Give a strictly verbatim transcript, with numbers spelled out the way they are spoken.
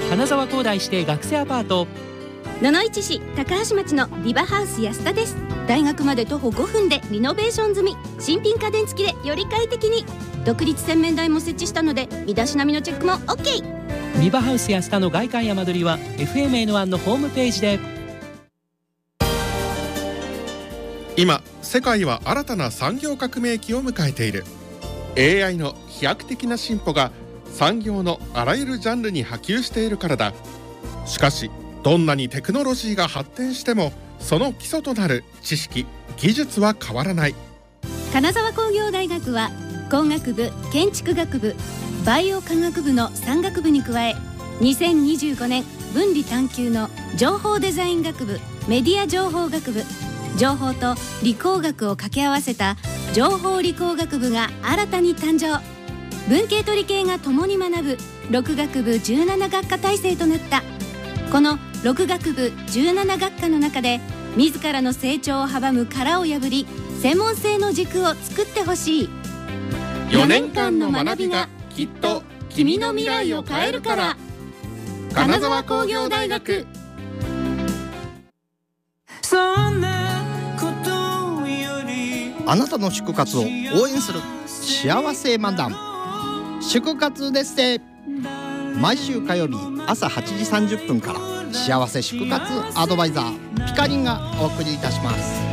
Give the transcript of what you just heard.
金沢高台指定学生アパート。 野々市市高橋町のビバハウス安田です。大学まで徒歩ごふんでリノベーション済み、新品家電付きでより快適に。独立洗面台も設置したので身だしなみのチェックも OK。 ビバハウス安田の外観や間取りは エフエムエヌワン のホームページで。 今世界は新たな産業革命期を迎えている。 エーアイ の飛躍的な進歩が産業のあらゆるジャンルに波及しているからだ。しかしどんなにテクノロジーが発展してもその基礎となる知識・技術は変わらない。 金沢工業大学は工学部、建築学部、バイオ科学部のさん学部に加え、にせんにじゅうごねん分離探究の情報デザイン学部、メディア情報学部、情報と理工学を掛け合わせた情報理工学部が新たに誕生。文系と理系が共に学ぶろく学部じゅうなな学科体制となった。このろく学部じゅうなな学科の中で自らの成長を阻む殻を破り、専門性の軸を作ってほしい。 よねんかんの学びがきっと君の未来を変えるから。金沢工業大学。 あなたの祝活を応援する幸せ漫談、祝活ですって。毎週火曜日朝はちじさんじゅっぷんから幸せ祝活アドバイザーピカリンがお送りいたします。